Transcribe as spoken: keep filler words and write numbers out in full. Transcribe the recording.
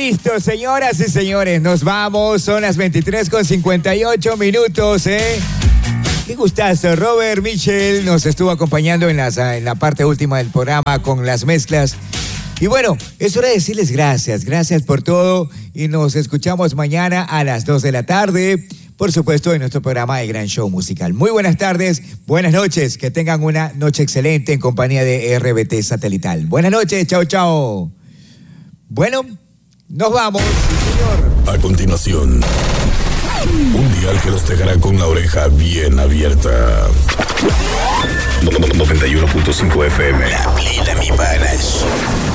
Listo, señoras y señores, nos vamos. Son las veintitrés con cincuenta y ocho minutos, ¿eh? Qué gustazo. Robert Michel nos estuvo acompañando en, las, en la parte última del programa con las mezclas. Y bueno, es hora de decirles gracias. Gracias por todo. Y nos escuchamos mañana a las dos de la tarde. Por supuesto, en nuestro programa de Gran Show Musical. Muy buenas tardes, buenas noches. Que tengan una noche excelente en compañía de R B T Satelital. Buenas noches, chao, chao. Bueno, nos vamos, señor. A continuación, un dial que los dejará con la oreja bien abierta. noventa y uno punto cinco F M. La, la, mi panas.